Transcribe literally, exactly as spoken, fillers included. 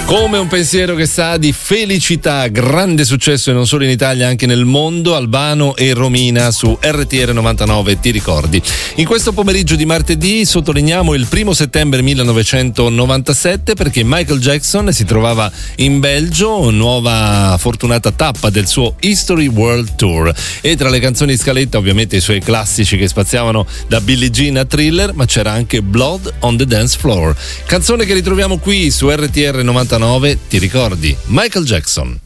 Come un pensiero che sa di felicità, grande successo e non solo in Italia, anche nel mondo. Albano e Romina su R T R novantanove, ti ricordi? In questo pomeriggio di martedì sottolineiamo il primo settembre millenovecentonovantasette, perché Michael Jackson si trovava in Belgio, nuova fortunata tappa del suo History World Tour, e tra le canzoni in scaletta ovviamente i suoi classici che spaziavano da Billie Jean a Thriller, ma c'era anche Blood on the Dance Floor, canzone che ritroviamo qui su R T R novantanove, ti ricordi? Michael Jackson.